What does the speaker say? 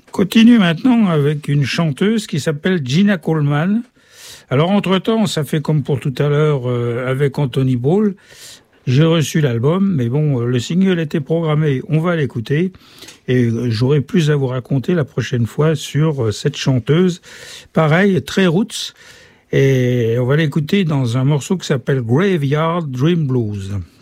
Continue maintenant avec une chanteuse qui s'appelle Gina Coleman. Alors entre-temps, ça fait comme pour tout à l'heure avec Anthony Ball. J'ai reçu l'album, mais bon, le single était programmé. On va l'écouter et j'aurai plus à vous raconter la prochaine fois sur cette chanteuse. Pareil, très roots. Et on va l'écouter dans un morceau qui s'appelle Graveyard Dream Blues.